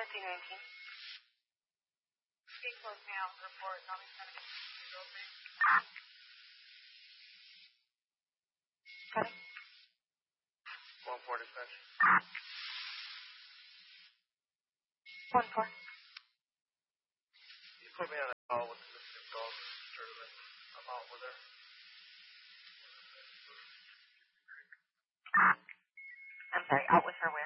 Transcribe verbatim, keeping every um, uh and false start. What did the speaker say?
seventeen nineteen. Case closed now. Report. I'll be sending it to you. Got it. One four dispatch. One four. You put me on a call with the missing dog tournament. I'm out with her. I'm sorry, out with her where?